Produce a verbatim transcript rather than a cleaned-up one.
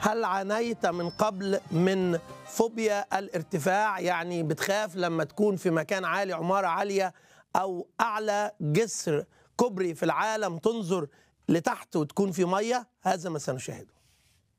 هل عانيت من قبل من فوبيا الارتفاع؟ يعني بتخاف لما تكون في مكان عالي، عمارة عالية أو أعلى جسر كوبري في العالم، تنظر لتحت وتكون في مية؟ هذا ما سنشاهده.